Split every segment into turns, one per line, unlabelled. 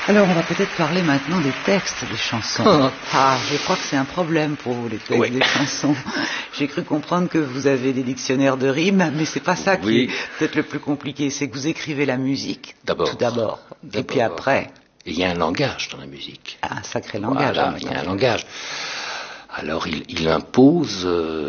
Alors, on va peut-être parler maintenant des textes des chansons. Ah, je crois que c'est un problème pour vous, les textes des chansons. J'ai cru comprendre que vous avez des dictionnaires de rimes, mais c'est pas ça qui est peut-être le plus compliqué. C'est que vous écrivez la musique, tout d'abord. Et puis après...
Il y a un langage dans la musique.
Un sacré langage.
Voilà, il y a un langage. Alors il impose,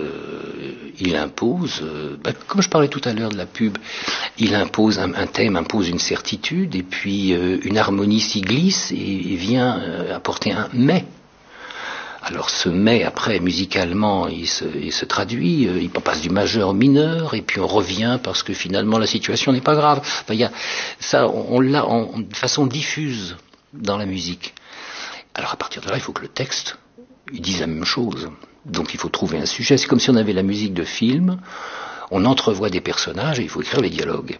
comme je parlais tout à l'heure de la pub, il impose un thème, impose une certitude, et puis une harmonie s'y glisse et vient apporter un mais. Alors ce mais, après, musicalement, il se traduit, il passe du majeur au mineur, et puis on revient parce que finalement la situation n'est pas grave. Enfin, il y a, ça, on l'a de façon diffuse dans la musique. Alors à partir de là, il faut que le texte, il dise la même chose. Donc il faut trouver un sujet. C'est comme si on avait la musique de film, on entrevoit des personnages et il faut écrire les dialogues.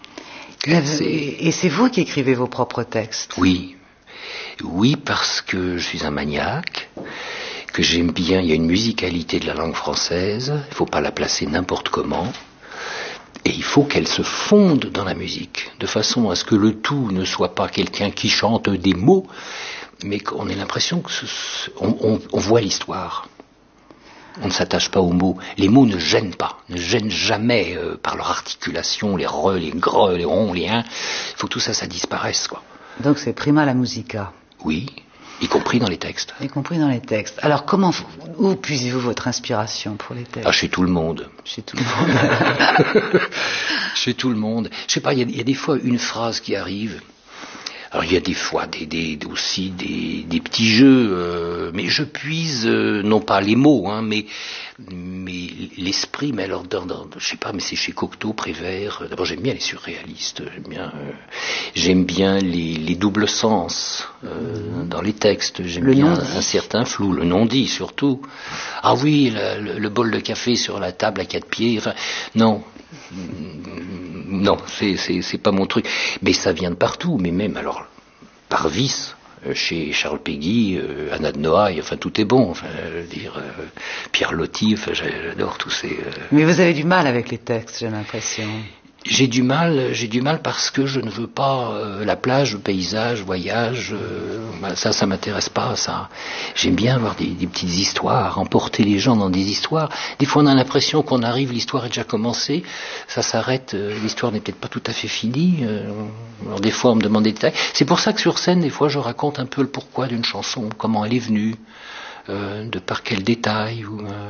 Et c'est vous qui écrivez vos propres textes?
Oui. Oui, parce que je suis un maniaque, que j'aime bien, il y a une musicalité de la langue française, il ne faut pas la placer n'importe comment, et il faut qu'elle se fonde dans la musique, de façon à ce que le tout ne soit pas quelqu'un qui chante des mots, mais qu'on ait l'impression qu'on voit l'histoire. On ne s'attache pas aux mots. Les mots ne gênent pas, ne gênent jamais par leur articulation, les re, les gre, les ron, les un. Il faut que tout ça, ça disparaisse, quoi.
Donc c'est prima la musica.
Oui, y compris dans les textes.
Y compris dans les textes. Alors où puisez-vous votre inspiration pour les textes?
Ah, chez tout le monde.
Chez tout le monde.
Chez tout le monde. Je sais pas, il y a des fois une phrase qui arrive. Alors il y a des fois aussi des petits jeux, mais je puise non pas les mots, hein, mais l'esprit. Mais alors je sais pas, mais c'est chez Cocteau, Prévert. D'abord j'aime bien les surréalistes, j'aime bien les doubles sens dans les textes. J'aime bien un certain flou, le non-dit surtout. Ah oui, le bol de café sur la table à 4 pieds. Enfin non. Non, c'est pas mon truc. Mais ça vient de partout, mais même alors par vice, chez Charles Péguy, Anna de Noailles, enfin tout est bon. Enfin, je veux dire, Pierre Loti, enfin j'adore tous ces.
Mais vous avez du mal avec les textes, j'ai l'impression.
J'ai du mal parce que je ne veux pas la plage, le paysage, voyage, ça m'intéresse pas, ça. J'aime bien avoir des petites histoires, emporter les gens dans des histoires. Des fois on a l'impression qu'on arrive, l'histoire est déjà commencée, ça s'arrête, l'histoire n'est peut-être pas tout à fait finie. Alors des fois on me demande des détails. C'est pour ça que sur scène, des fois je raconte un peu le pourquoi d'une chanson, comment elle est venue, de par quel détail.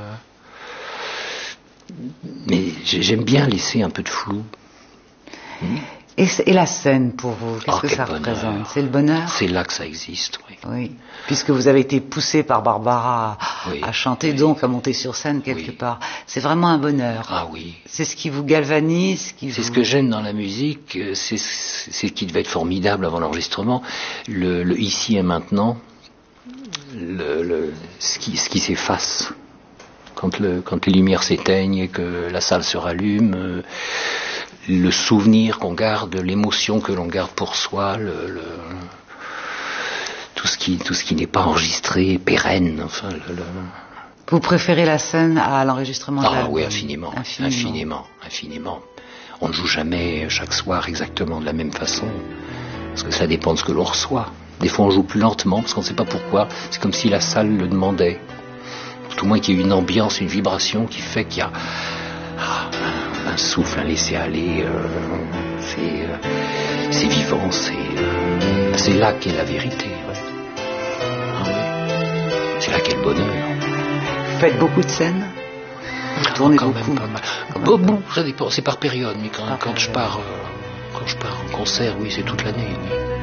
Mais j'aime bien laisser un peu de flou.
Et la scène pour vous, qu'est-ce que ça représente? C'est le bonheur?
C'est là que ça existe, oui.
Oui, puisque vous avez été poussé par Barbara à chanter, donc à monter sur scène quelque part. C'est vraiment un bonheur.
Ah oui.
C'est ce qui vous galvanise,
c'est ce que j'aime dans la musique, c'est ce qui devait être formidable avant l'enregistrement, le ici et maintenant, ce qui s'efface. Quand les lumières s'éteignent et que la salle se rallume, le souvenir qu'on garde, l'émotion que l'on garde pour soi, tout ce qui n'est pas enregistré, pérenne. Enfin,
Vous préférez la scène à l'enregistrement de l'album?
Ah oui, infiniment. On ne joue jamais chaque soir exactement de la même façon, parce que ça dépend de ce que l'on reçoit. Des fois on joue plus lentement parce qu'on ne sait pas pourquoi. C'est comme si la salle le demandait. Tout au moins qu'il y ait une ambiance, une vibration qui fait qu'il y a un souffle, un laisser-aller, c'est vivant, c'est là qu'est la vérité. Ouais. Ah oui. C'est là qu'est le bonheur.
Vous faites beaucoup de scènes? Vous tournez
quand
beaucoup?
Même pas mal. Bon, ça dépend, c'est par période, mais quand je pars en concert, oui, c'est toute l'année. Oui.